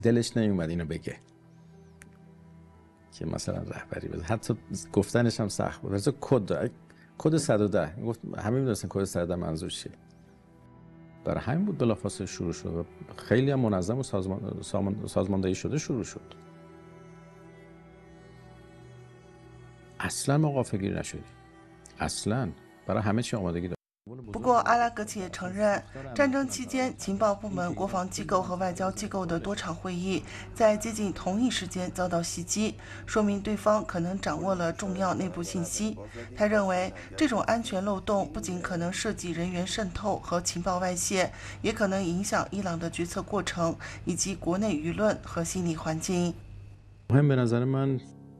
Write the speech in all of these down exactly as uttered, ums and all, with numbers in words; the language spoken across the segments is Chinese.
دلش نمیومد اینو بگه که مثلا رهبری بده، حتی گفتنش هم سخت بود. مثلا کد کد صد و ده گفت همه میدونستن کد صد و ده منظور چیه. برای همین بود بلافاصله شروع شد و خیلی هم منظم و سازمان سازماندهی شده شروع شد. اصلا ما غافلگیر نشدیم، اصلا برای همه چی آمادگی داشتیم。 不过，阿拉格齐也承认，战争期间情报部门、国防机构和外交机构的多场会议在接近同一时间遭到袭击，说明对方可能掌握了重要内部信息。他认为，这种安全漏洞不仅可能涉及人员渗透和情报外泄，也可能影响伊朗的决策过程以及国内舆论和心理环境。 مهم به نظر من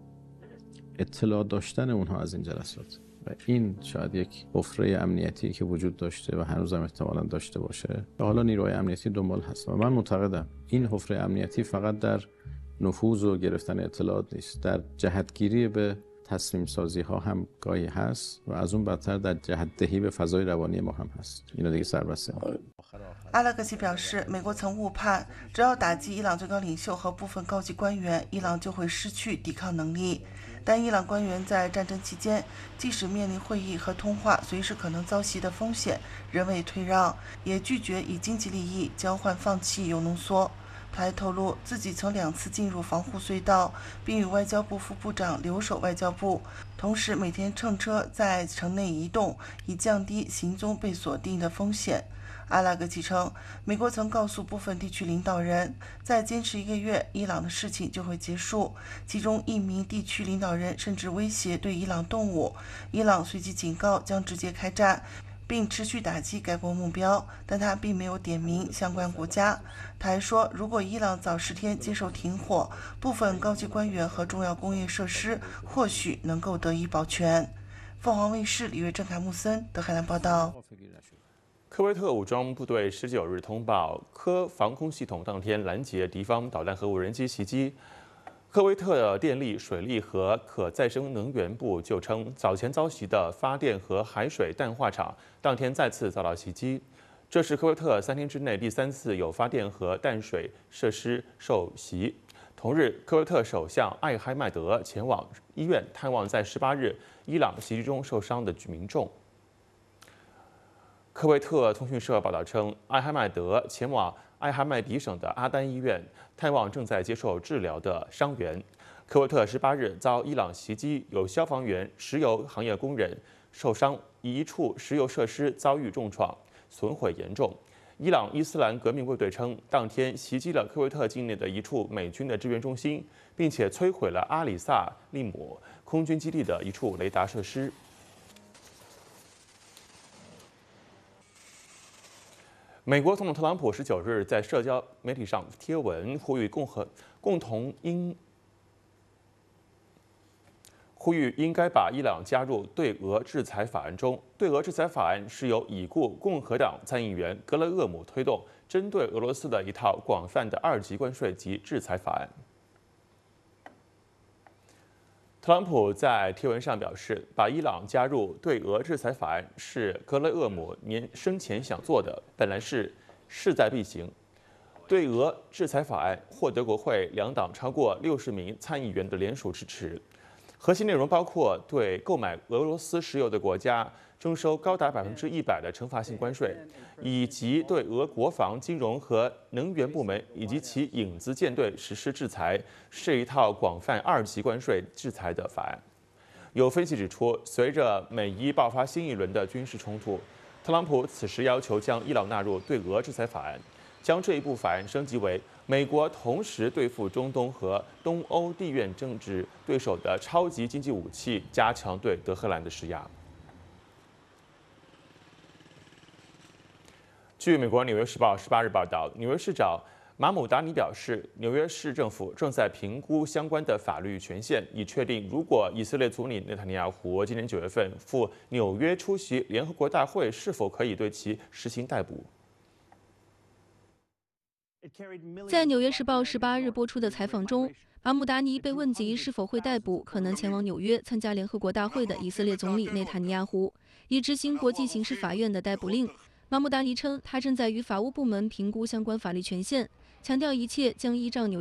اطلاع داشتن اونها از این جلسات و این شاید یک حفره امنیتی که وجود داشته و هنوزم احتمالاً داشته باشه و حالا نیروهای امنیتی دنبال هست و من معتقدم این حفره امنیتی فقط در نفوذ و گرفتن اطلاعات نیست، در جهتگیری به تصمیم سازی ها هم گاهی هست و از اون بدتر در جهت دهی به فضای روانی ما هم هست. اینو دیگه سربسته. 阿拉格齐表示，美国曾误判，只要打击伊朗最高领袖和部分高级官员，伊朗就会失去抵抗能力。但伊朗官员在战争期间，即使面临会议和通话随时可能遭袭的风险，仍未退让，也拒绝以经济利益交换放弃铀浓缩。他还透露，自己曾两次进入防护隧道，并与外交部副部长留守外交部，同时每天乘车在城内移动，以降低行踪被锁定的风险。阿拉格齐称，美国曾告诉部分地区领导人，再坚持一个月，伊朗的事情就会结束。其中一名地区领导人甚至威胁对伊朗动武，伊朗随即警告将直接开战，并持续打击该国目标，但他并没有点名相关国家。他还说，如果伊朗早十天接受停火，部分高级官员和重要工业设施或许能够得以保全。凤凰卫视李月郑、凯木森德黑兰报道。 科威特武装部队十九日通报，科防空系统当天拦截敌方导弹和无人机袭击。科威特的电力、水利和可再生能源部就称，早前遭袭的发电和海水淡化厂当天再次遭到袭击。这是科威特三天之内第三次有发电和淡水设施受袭。同日，科威特首相艾哈迈德前往医院探望在十八日伊朗袭击中受伤的民众。科威特通讯社报道称，艾哈迈德前往艾哈迈迪省的阿丹医院探望正在接受治疗的伤员。科威特十八日遭伊朗袭击，有消防员、石油行业工人受伤，一处石油设施遭遇重创，损毁严重。伊朗伊斯兰革命卫队称，当天袭击了科威特境内的一处美军的支援中心，并且摧毁了阿里萨利姆空军基地的一处雷达设施。美国总统特朗普十九日在社交媒体上贴文，呼吁共和共同应呼吁应该把伊朗加入对俄制裁法案中。对俄制裁法案是由已故共和党参议员格雷厄姆推动，针对俄罗斯的一套广泛的二级关税及制裁法案。特朗普在贴文上表示，把伊朗加入对俄制裁法案是格雷厄姆年生前想做的，本来是势在必行。对俄制裁法案获得国会两党超过六十名参议员的联署支持。核心内容包括对购买俄罗斯石油的国家征收高达百分之一百的惩罚性关税，以及对俄国防、金融和能源部门以及其影子舰队实施制裁，是一套广泛二级关税制裁的法案。有分析指出，随着美伊爆发新一轮的军事冲突，特朗普此时要求将伊朗纳入对俄制裁法案，将这一部法案升级为美国同时对付中东和东欧地缘政治对手的超级经济武器，加强对德黑兰的施压。据美国《纽约时报》十八日报道，纽约市长马姆达尼表示，纽约市政府正在评估相关的法律权限，以确定如果以色列总理内塔尼亚胡今年九月份赴纽约出席联合国大会，是否可以对其实行逮捕。 在《纽约时报》十八日播出的采访中，马姆达尼被问及是否会逮捕可能前往纽约参加联合国大会的以色列总理内塔尼亚胡，以执行国际刑事法院的逮捕令。马姆达尼称，他正在与法务部门评估相关法律权限， 强调一切将依照纽